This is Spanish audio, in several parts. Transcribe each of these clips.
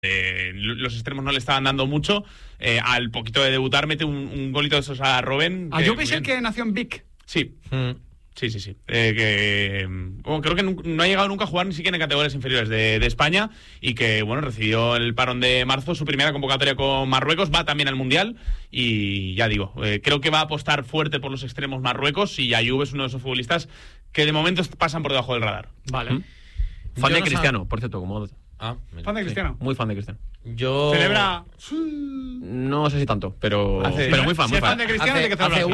Los extremos no le estaban dando mucho. Al poquito de debutar mete un golito de esos a Robben. Yo pensé que nació en Vic. Sí. Sí. Creo que no ha llegado nunca a jugar ni siquiera en categorías inferiores de España, y que recibió el parón de marzo su primera convocatoria con Marruecos. Va también al Mundial y ya digo, creo que va a apostar fuerte por los extremos Marruecos, y Ayoub es uno de esos futbolistas que de momento pasan por debajo del radar. Vale. Fan de Cristiano, por cierto, como... ¿Fan de Cristiano? Muy fan de Cristiano. Yo... Celebra... No sé si tanto, pero muy fan. Si es fan de Cristiano, tiene que celebrar.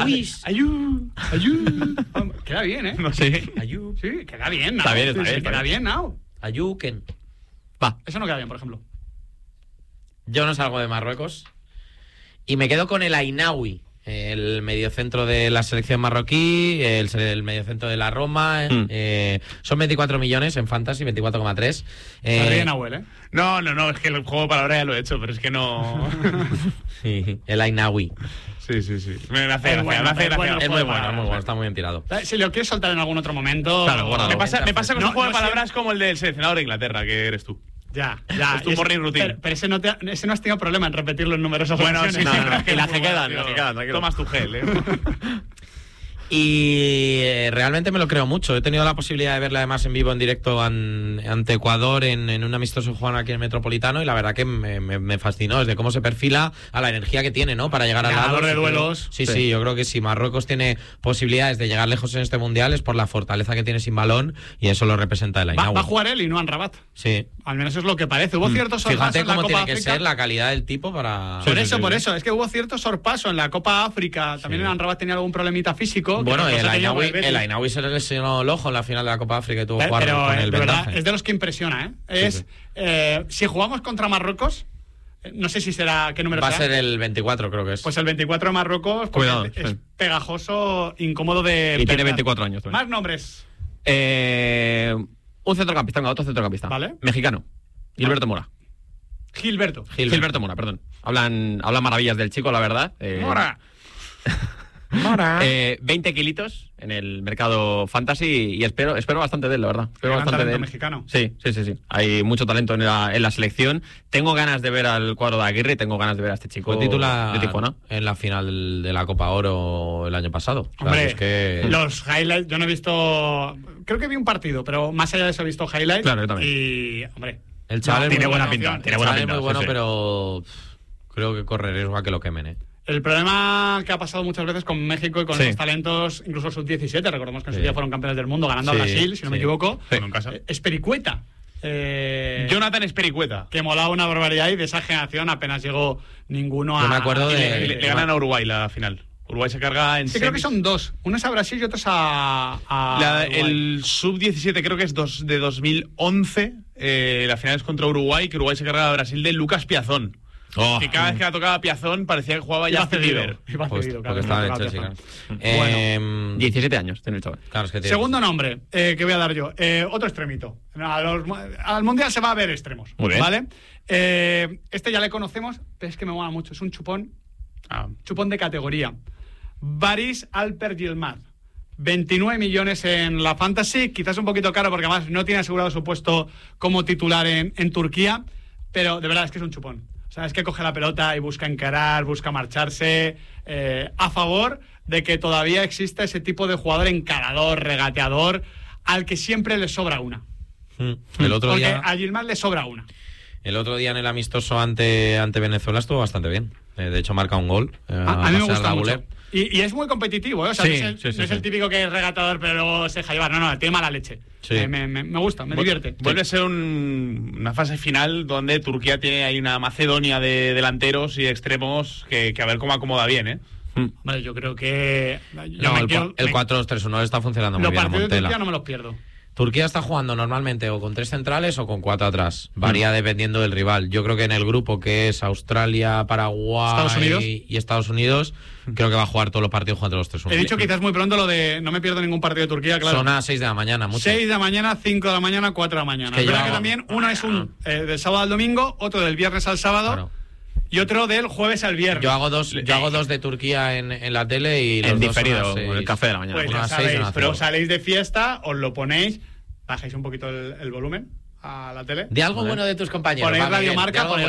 Ayú. Queda bien, ¿eh? No sé. Ayú. Sí, queda bien, ¿no? Está bien. Queda bien, ¿no? Ayuken. Va. Eso no queda bien, por ejemplo. Yo no salgo de Marruecos y me quedo con el Ainaoui, el mediocentro de la selección marroquí, el mediocentro de la Roma. Son 24 millones en Fantasy, 24,3. Está bien, Abuel, ¿eh? No, es que el juego de palabras ya lo he hecho, pero es que no... Sí, el Ainaoui. Sí. Me hace gracia. Es muy bueno, está muy bien tirado. Si lo quieres soltar en algún otro momento... Claro, guárdalo. Me pasa con un juego de palabras como el del seleccionador de Inglaterra, que eres tú. Ya. Es tu morning routine. Pero ese no has tenido problema en repetirlo en numerosas ocasiones. Sí, y las que quedan, tranquilo. Tomas tu gel, Y realmente me lo creo mucho. He tenido la posibilidad de verle además en vivo, en directo, ante Ecuador en un amistoso jugando aquí en el Metropolitano, y la verdad que me fascinó desde cómo se perfila, a la energía que tiene, ¿no? Para llegar al lado de duelos. Sí, yo creo que si Marruecos tiene posibilidades de llegar lejos en este mundial es por la fortaleza que tiene sin balón, y eso lo representa el Ainaoui. Va a jugar él y no Rabat. Sí. Al menos es lo que parece. Hubo ciertos sorpasos Fíjate en la cómo Copa tiene que África. ser la calidad del tipo para... Por eso. Es que hubo cierto sorpaso en la Copa África. También en Rabat tenía algún problemita físico. Bueno, el Ainaoui se le lesionó el ojo en la final de la Copa África y tuvo que jugar con el de verdad, vendaje. es de los que impresiona, ¿eh? Si jugamos contra Marruecos, no sé si será... ¿Qué número va será? A ser el 24, creo que es. Pues el 24 de Marruecos. Cuidado, es pegajoso, incómodo de... Y tiene 24 años también. Más nombres. Un centrocampista, otro centrocampista. Vale. Mexicano. Gilberto Mora. Gilberto Mora, perdón. Hablan maravillas del chico, la verdad. Mora. 20 kilitos en el mercado fantasy, y espero bastante de él, la verdad. Espero Gran bastante de talento él. mexicano. Sí. Hay mucho talento en la selección. Tengo ganas de ver al cuadro de Aguirre y tengo ganas de ver a este chico Fue titular de Tijuana en la final de la Copa Oro el año pasado. Hombre, es que... los highlights, yo no he visto... Creo que vi un partido, pero más allá de eso he visto highlights. Claro, yo también. Y, hombre... El chaval tiene es muy buena bueno. pinta. Tiene El buena chaval pinta. es muy bueno, Sí. pero creo que corre riesgo a que lo quemen, ¿eh? El problema que ha pasado muchas veces con México y con los talentos, incluso sub-17, recordemos que en su día fueron campeones del mundo ganando a Brasil, si no me equivoco, es Pericueta. Jonathan Espericueta, que molaba una barbaridad, y de esa generación apenas llegó ninguno a... Yo me acuerdo le ganan a Uruguay la final. Uruguay se carga en... Sí, creo que son dos. Uno es a Brasil y otro es a el sub-17 creo que es de 2011. La final es contra Uruguay, que Uruguay se carga a Brasil de Lucas Piazón. Que cada vez que la tocaba Piazón parecía que jugaba ya River. Porque estaba en Chelsea, claro. Bueno, 17 años tiene el chaval. Claro, es que segundo nombre que voy a dar yo. Otro extremito. Al Mundial se va a ver extremos. Muy bien. ¿Vale? Este ya le conocemos, pero es que me mola mucho. Es un chupón. Chupón de categoría. Baris Alper Yilmaz. 29 millones en la Fantasy. Quizás un poquito caro porque además no tiene asegurado su puesto como titular en Turquía. Pero de verdad es que es un chupón. O sea, es que coge la pelota y busca encarar, busca marcharse, a favor de que todavía exista ese tipo de jugador encarador, regateador, al que siempre le sobra una. El otro Porque día... a Yilmaz le sobra una. El otro día en el amistoso ante Venezuela estuvo bastante bien. De hecho, marca un gol. A mí me gusta mucho. Y es muy competitivo, ¿eh? O sea, sí, no es el típico que es regatador pero luego se deja llevar. No, tiene mala leche. Sí. Me gusta, me divierte. Vuelve a ser una fase final donde Turquía tiene ahí una Macedonia de delanteros y extremos que a ver cómo acomoda bien, ¿eh? Hombre, yo creo que... el 4-2-3-1 está funcionando muy bien a Los partidos de Montela. Turquía no me los pierdo. Turquía está jugando normalmente o con 3 centrales o con 4 atrás. Varía dependiendo del rival. Yo creo que en el grupo que es Australia, Paraguay y Estados Unidos, creo que va a jugar todos los partidos jugando los 3-1. He dicho quizás muy pronto lo de no me pierdo ningún partido de Turquía, claro. Son a 6 de la mañana, mucho. 6 de la mañana, 5 de la mañana, 4 de la mañana. Es verdad que también uno es del sábado al domingo, otro del viernes al sábado. Claro. Y otro del jueves al viernes. Yo hago dos de Turquía en la tele y los en dos diferido, el café de la mañana. Pues ya sabéis, pero saléis de fiesta, os lo ponéis, bajáis un poquito el volumen a la tele. De algo bueno de tus compañeros. Ponéis va, Miguel, Radio Marca, de algo ponéis